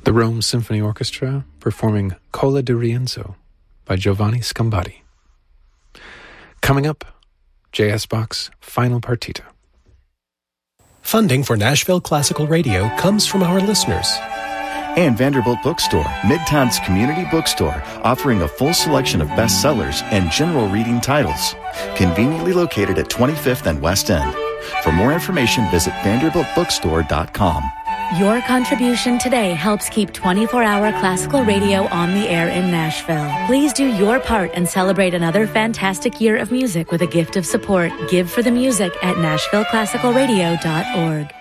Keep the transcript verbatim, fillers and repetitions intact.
The Rome Symphony Orchestra performing Cola di Rienzo by Giovanni Scambati. Coming up, J S Bach's Final Partita. Funding for Nashville Classical Radio comes from our listeners. And Vanderbilt Bookstore, Midtown's community bookstore, offering a full selection of bestsellers and general reading titles. Conveniently located at twenty-fifth and West End. For more information, visit vanderbilt bookstore dot com. Your contribution today helps keep twenty-four hour classical radio on the air in Nashville. Please do your part and celebrate another fantastic year of music with a gift of support. Give for the music at nashville classical radio dot org.